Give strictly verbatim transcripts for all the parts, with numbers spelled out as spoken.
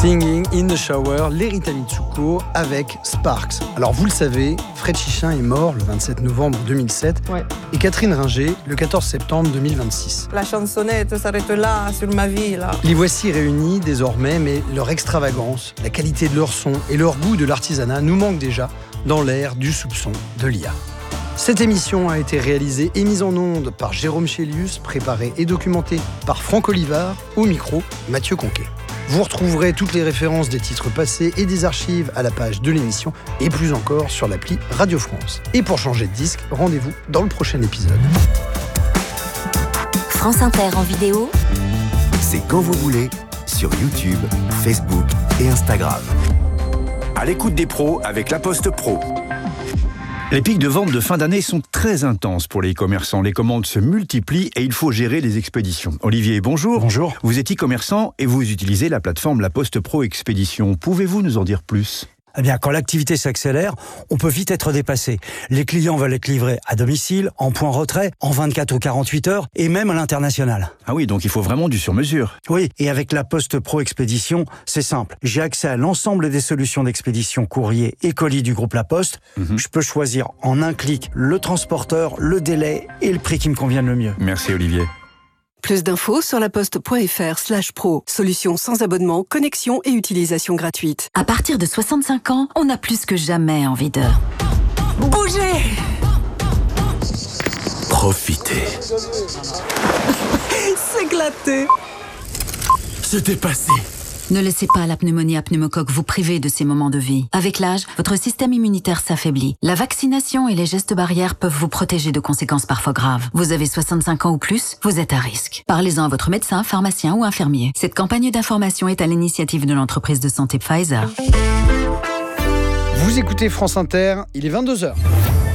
Singing in the Shower, Lerita Mitsuko avec Sparks. Alors vous le savez, Fred Chichin est mort le vingt-sept novembre deux mille sept ouais. et Catherine Ringer le quatorze septembre deux mille vingt-six. La chansonnette s'arrête là, sur ma vie. Là. Les voici réunis désormais, mais leur extravagance, la qualité de leur son et leur goût de l'artisanat nous manquent déjà dans l'ère du soupçon de l'I A. Cette émission a été réalisée et mise en onde par Jérôme Chélius, préparée et documentée par Franck Olivard, au micro Mathieu Conquet. Vous retrouverez toutes les références des titres passés et des archives à la page de l'émission et plus encore sur l'appli Radio France. Et pour changer de disque, rendez-vous dans le prochain épisode. France Inter en vidéo, c'est quand vous voulez sur YouTube, Facebook et Instagram. À l'écoute des pros avec La Poste Pro. Les pics de vente de fin d'année sont très intenses pour les commerçants. Les commandes se multiplient et il faut gérer les expéditions. Olivier, bonjour. Bonjour. Vous êtes e-commerçant et vous utilisez la plateforme La Poste Pro Expédition. Pouvez-vous nous en dire plus ? Eh bien, quand l'activité s'accélère, on peut vite être dépassé. Les clients veulent être livrés à domicile, en point retrait, en vingt-quatre ou quarante-huit heures, et même à l'international. Ah oui, donc il faut vraiment du sur-mesure. Oui, et avec la Poste Pro Expédition, c'est simple. J'ai accès à l'ensemble des solutions d'expédition courrier et colis du groupe La Poste. Mm-hmm. Je peux choisir en un clic le transporteur, le délai et le prix qui me convienne le mieux. Merci Olivier. Plus d'infos sur laposte.fr slash pro. Solution sans abonnement, connexion et utilisation gratuite. À partir de soixante-cinq ans, on a plus que jamais envie de bouger. Profitez. S'éclater. Se dépasser. Ne laissez pas la pneumonie à pneumocoque vous priver de ces moments de vie. Avec l'âge, votre système immunitaire s'affaiblit. La vaccination et les gestes barrières peuvent vous protéger de conséquences parfois graves. Vous avez soixante-cinq ans ou plus, vous êtes à risque. Parlez-en à votre médecin, pharmacien ou infirmier. Cette campagne d'information est à l'initiative de l'entreprise de santé Pfizer. Vous écoutez France Inter, il est vingt-deux heures.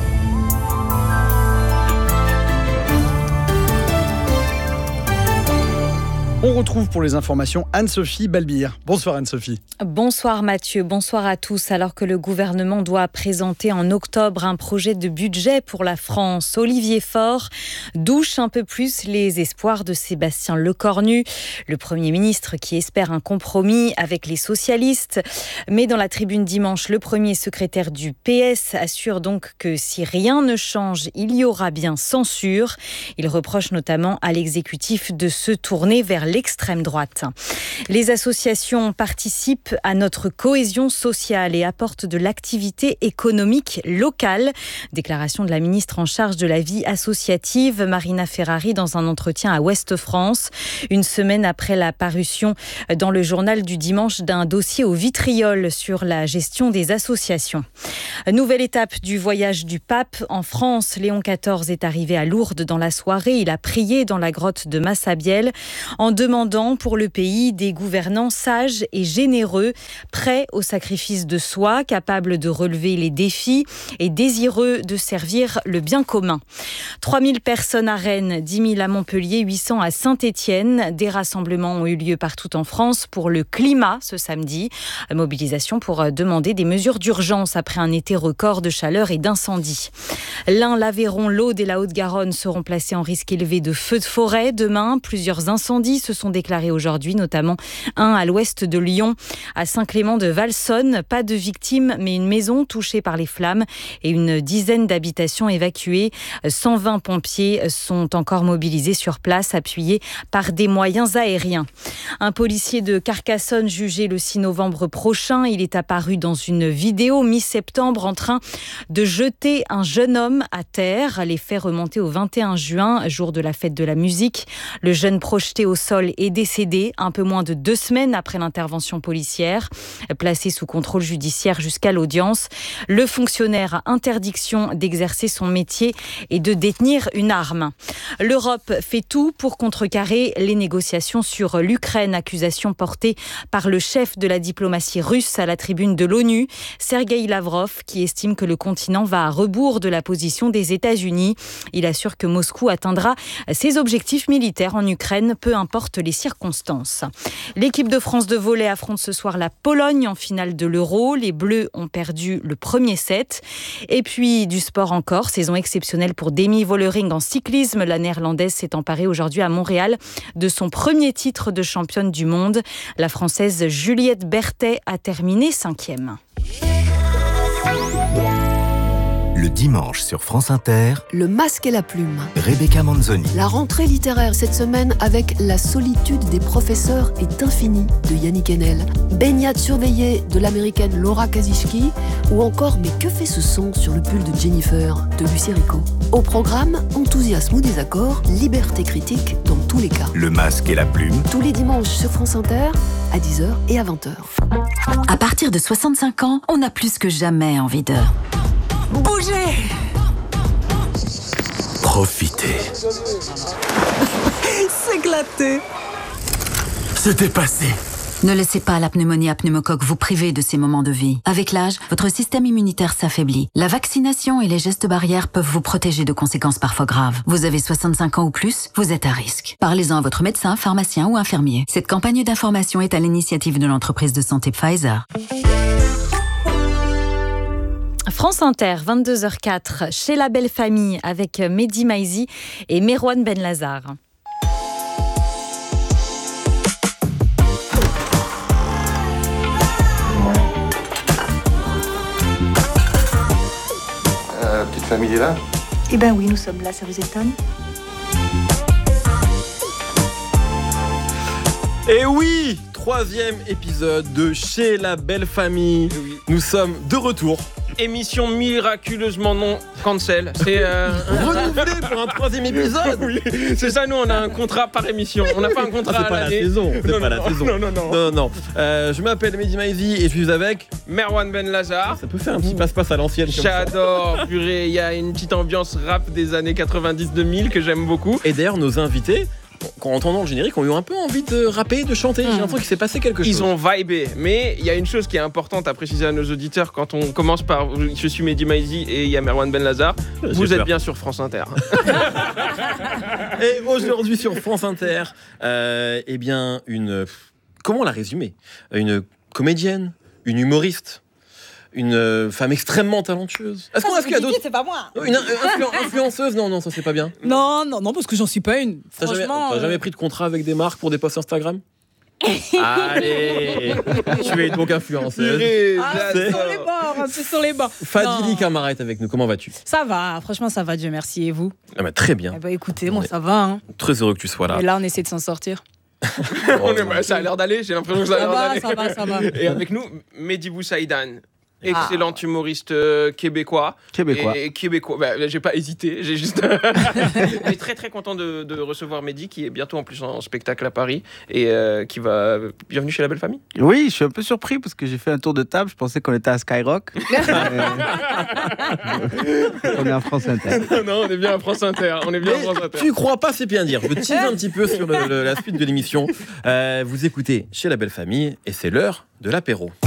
On retrouve pour les informations Anne-Sophie Balbir. Bonsoir Anne-Sophie. Bonsoir Mathieu, bonsoir à tous. Alors que le gouvernement doit présenter en octobre un projet de budget pour la France, Olivier Faure douche un peu plus les espoirs de Sébastien Lecornu, le Premier ministre qui espère un compromis avec les socialistes. Mais dans la tribune dimanche, le premier secrétaire du P S assure donc que si rien ne change, il y aura bien censure. Il reproche notamment à l'exécutif de se tourner vers l'extrême droite. Les associations participent à notre cohésion sociale et apportent de l'activité économique locale. Déclaration de la ministre en charge de la vie associative, Marina Ferrari, dans un entretien à Ouest France. Une semaine après la parution dans le journal du dimanche d'un dossier au vitriol sur la gestion des associations. Nouvelle étape du voyage du pape en France. Léon quatorze est arrivé à Lourdes dans la soirée. Il a prié dans la grotte de Massabielle en demandant pour le pays des gouvernants sages et généreux, prêts au sacrifice de soi, capables de relever les défis et désireux de servir le bien commun. trois mille personnes à Rennes, dix mille à Montpellier, huit cents à Saint-Étienne. Des rassemblements ont eu lieu partout en France pour le climat ce samedi. Mobilisation pour demander des mesures d'urgence après un été record de chaleur et d'incendie. L'Ain, l'Aveyron, l'Aude et la Haute-Garonne seront placés en risque élevé de feux de forêt demain. Plusieurs incendies se sont déclarés aujourd'hui, notamment un à l'ouest de Lyon, à Saint-Clément-de-Valsonne. Pas de victimes, mais une maison touchée par les flammes et une dizaine d'habitations évacuées. cent vingt pompiers sont encore mobilisés sur place, appuyés par des moyens aériens. Un policier de Carcassonne jugé le six novembre prochain. Il est apparu dans une vidéo mi-septembre en train de jeter un jeune homme à terre. Les faits remontaient au vingt et un juin, jour de la fête de la musique. Le jeune projeté au sol est décédé un peu moins de deux semaines après l'intervention policière. Placé sous contrôle judiciaire jusqu'à l'audience, le fonctionnaire a interdiction d'exercer son métier et de détenir une arme. L'Europe fait tout pour contrecarrer les négociations sur l'Ukraine, accusation portée par le chef de la diplomatie russe à la tribune de l'ONU, Sergueï Lavrov, qui estime que le continent va à rebours de la position des États-Unis. Il assure que Moscou atteindra ses objectifs militaires en Ukraine, peu importe qu'importent les circonstances. L'équipe de France de volley affronte ce soir la Pologne en finale de l'Euro. Les Bleus ont perdu le premier set. Et puis du sport encore, saison exceptionnelle pour Demi Vollering en cyclisme. La néerlandaise s'est emparée aujourd'hui à Montréal de son premier titre de championne du monde. La française Juliette Berthet a terminé cinquième. Le dimanche sur France Inter, Le masque et la plume. Rebecca Manzoni. La rentrée littéraire cette semaine avec La solitude des professeurs est infinie de Yannick Enel, Baignade surveillée de l'américaine Laura Kazishki ou encore Mais que fait ce son sur le pull de Jennifer de Lucie Rico. Au programme, enthousiasme ou désaccord, liberté critique dans tous les cas. Le masque et la plume. Tous les dimanches sur France Inter à dix heures et à vingt heures. À partir de soixante-cinq ans, on a plus que jamais envie de... Bougez! Profitez. S'éclater! C'était passé. Ne laissez pas la pneumonie à pneumocoque vous priver de ces moments de vie. Avec l'âge, votre système immunitaire s'affaiblit. La vaccination et les gestes barrières peuvent vous protéger de conséquences parfois graves. Vous avez soixante-cinq ans ou plus, vous êtes à risque. Parlez-en à votre médecin, pharmacien ou infirmier. Cette campagne d'information est à l'initiative de l'entreprise de santé Pfizer. France Inter, vingt-deux heures quatre, chez la belle famille avec Mehdi Maizi et Merwan Benlazar. Euh, petite famille est là ? Eh ben oui, nous sommes là, ça vous étonne ? Et oui, troisième épisode de Chez la belle famille. Oui. Nous sommes de retour. Émission miraculeusement non cancel. C'est euh, renouvelé pour un troisième épisode. Oui, c'est ça. Nous, on a un contrat par émission. On n'a pas un contrat. Ah, c'est pas à la saison. C'est non, pas non, la saison. Non, non, non. non, non. Euh, je m'appelle Mehdi Maizi et je suis avec Merwan Benlazar. Ça peut faire un petit passe-passe à l'ancienne. J'adore. Purée, il y a une petite ambiance rap des années quatre-vingt-dix deux mille que j'aime beaucoup. Et d'ailleurs, nos invités, en entendant le générique, ont eu un peu envie de rapper, de chanter. J'ai l'impression qu'il s'est passé quelque chose. Ils ont vibé. Mais il y a une chose qui est importante à préciser à nos auditeurs quand on commence par je suis Mehdi Maizi et il y a Merwan Benlazar. Vous J'ai êtes peur. bien sur France Inter. Et aujourd'hui sur France Inter, euh, eh bien, une. Comment la résumer ? Une comédienne, une humoriste. Une femme extrêmement talentueuse. Est-ce qu'on a ce qu'il y a d'autres ? C'est pas moi. Une influ- influenceuse ? Non, non, ça c'est pas bien. Non, non, non, parce que j'en suis pas une. T'as jamais, Franchement. t'as euh, jamais pris de contrat avec des marques pour des posts Instagram ? Allez, tu es donc influenceuse. Purée, Ah, C'est- c'est sur les bords, c'est sur les bords. Fadili Non. Kamara est avec nous. Comment vas-tu ? Ça va, franchement, ça va, Dieu merci. Et vous ? Ah bah, très bien. Eh ben, écoutez, moi, Ouais. ça va. Hein. Très heureux que tu sois là. Et là, on essaie de s'en sortir. On est- ça a l'air d'aller. J'ai l'impression que ça a Ça l'air va, d'aller. ça va, ça va. Et avec nous, Mehdi Boussaïdan. Excellent Ah. humoriste euh, québécois. Québécois. Et, et québécois. Bah, j'ai pas hésité, j'ai juste. Je suis très très content de, de recevoir Mehdi qui est bientôt en plus en spectacle à Paris et euh, qui va. Bienvenue chez la belle famille. Oui, je suis un peu surpris parce que j'ai fait un tour de table. Je pensais qu'on était à Skyrock. On est à France Inter. Non, on est bien à France Inter. On est bien à France Inter. Tu crois pas, c'est bien dire. Je tease un petit peu sur le- le- la suite de l'émission. Euh, vous écoutez Chez la belle famille et c'est l'heure de l'apéro.